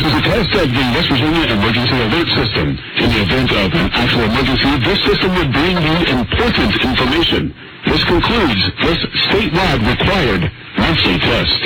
is a test of the West Virginia Emergency Alert System. In the event of an actual emergency, this system would bring you important information. This concludes this statewide required monthly test.